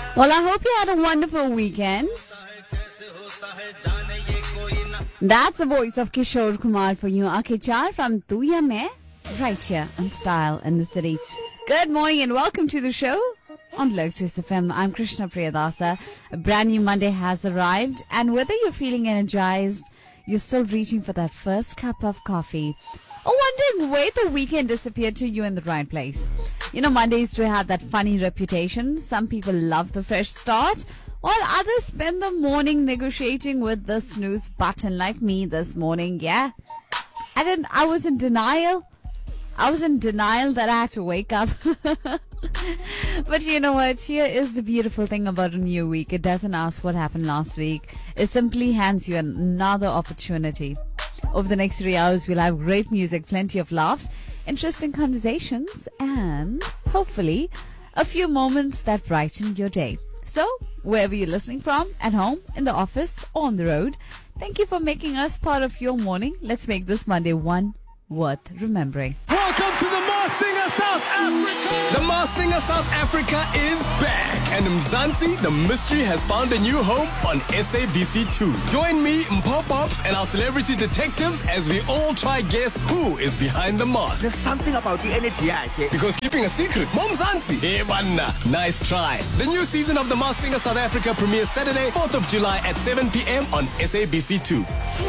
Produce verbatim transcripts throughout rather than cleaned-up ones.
Well, I hope you had a wonderful weekend. That's the voice of Kishore Kumar for you. Akechar from Tu Ya Main, right here on Style in the City. Good morning and welcome to the show on Lotus F M. I'm Krishna Priyadasa. A brand new Monday has arrived, and whether you're feeling energized, you're still reaching for that first cup of coffee, or wondering where the weekend disappeared to, you in the right place. You know, Mondays do have that funny reputation. Some people love the fresh start, while others spend the morning negotiating with the snooze button, like me this morning. Yeah, I didn't. I was in denial. I was in denial that I had to wake up. But you know what? Here is the beautiful thing about a new week. It doesn't ask what happened last week. It simply hands you another opportunity. Over the next three hours, we'll have great music, plenty of laughs, interesting conversations, and hopefully a few moments that brighten your day. So, wherever you're listening from, at home, in the office, or on the road, thank you for making us part of your morning. Let's make this Monday one worth remembering. Welcome to the Masked Singer South Africa! The Masked Singer South Africa is back, and Mzansi, the mystery, has found a new home on S A B C two. Join me, Mpho Pops, and our celebrity detectives as we all try guess who is behind the mask. There's something about the energy, yeah. Because keeping a secret, Mom Mzansi. Hey, manna. Nice try. The new season of the Masked Singer South Africa premieres Saturday, fourth of July at seven p.m. on S A B C two.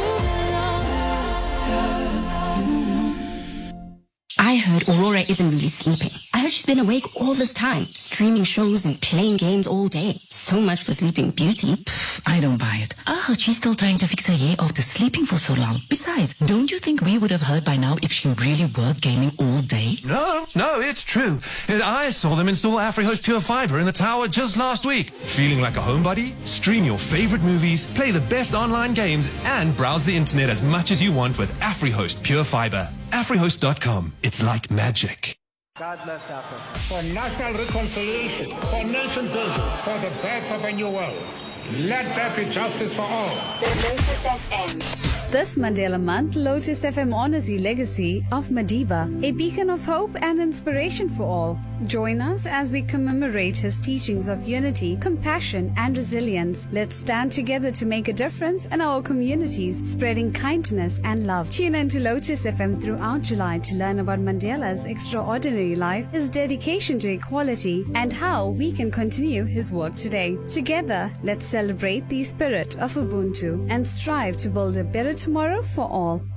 I heard Aurora isn't really sleeping. I heard she's been awake all this time, streaming shows and playing games all day. So much for sleeping beauty. Pff, I don't buy it. I heard she's still trying to fix her hair after sleeping for so long. Besides, don't you think we would have heard by now if she really were gaming all day? No, no, it's true. And I saw them install AfriHost Pure Fiber in the tower just last week. Feeling like a homebody? Stream your favorite movies, play the best online games, and browse the internet as much as you want with AfriHost Pure Fiber. AfriHost dot com. It's like magic. God bless Africa. For national reconciliation, for nation building, for the birth of a new world. Let there be justice for all. The Lotus F M. This Mandela month, Lotus F M honors the legacy of Madiba, a beacon of hope and inspiration for all. Join us as we commemorate his teachings of unity, compassion, and resilience. Let's stand together to make a difference in our communities, spreading kindness and love. Tune in to Lotus F M throughout July to learn about Mandela's extraordinary life, his dedication to equality, and how we can continue his work today. Together, let's celebrate the spirit of Ubuntu and strive to build a better tomorrow for all.